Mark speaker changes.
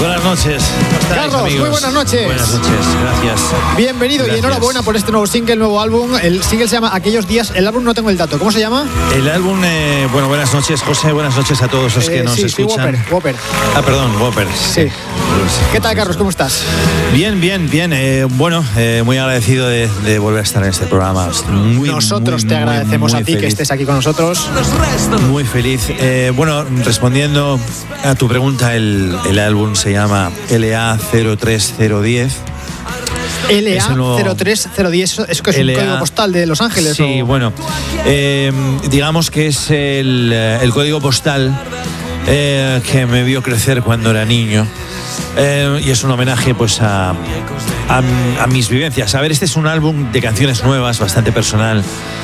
Speaker 1: Buenas noches.
Speaker 2: Carlos, amigos? Muy buenas noches.
Speaker 1: Buenas noches, gracias.
Speaker 2: Bienvenido.
Speaker 1: Gracias.
Speaker 2: Y enhorabuena por este nuevo single, nuevo álbum. El single se llama Aquellos días. El álbum no tengo el dato. ¿Cómo se llama?
Speaker 1: El álbum, bueno, buenas noches, José. Buenas noches a todos los que nos escuchan.
Speaker 2: Sí, Whopper.
Speaker 1: Ah, perdón, Whopper.
Speaker 2: Sí. ¿Qué tal, Carlos? ¿Cómo estás?
Speaker 1: Bien. Muy agradecido de volver a estar en este programa.
Speaker 2: Nosotros te agradecemos a ti
Speaker 1: feliz.
Speaker 2: que estés aquí con nosotros.
Speaker 1: Muy feliz. Respondiendo a tu pregunta, el álbum se llama LA03010.
Speaker 2: LA03010, ¿eso que es un código postal de Los Ángeles?
Speaker 1: Sí,
Speaker 2: ¿o?
Speaker 1: digamos que es el código postal que me vio crecer cuando era niño. Y es un homenaje pues a mis vivencias. A ver, este es un álbum de canciones nuevas, bastante personal.